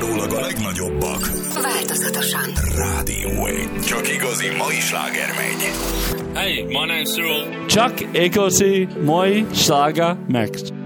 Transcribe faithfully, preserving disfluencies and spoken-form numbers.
kizárólag a legnagyobbak. Változatosan. Rádió egy. Csak igazi mai sláger megy. Hey, my name's Cyril. Csak igazi mai sláger megy.